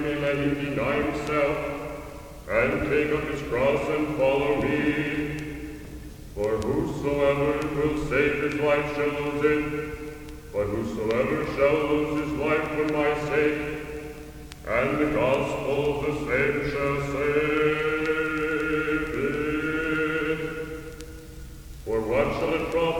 let him deny himself, and take up his cross and follow me. For whosoever will save his life shall lose it, but whosoever shall lose his life for my sake, and the gospel of the same shall save